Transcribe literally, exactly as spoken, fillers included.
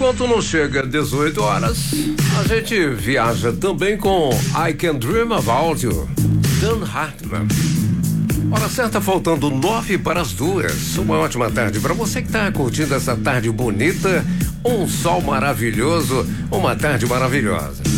enquanto não chega às dezoito horas, a gente viaja também com I Can Dream About You, Dan Hartman. Hora certa, faltando nove para as duas. Uma ótima tarde para você que está curtindo essa tarde bonita, um sol maravilhoso, uma tarde maravilhosa.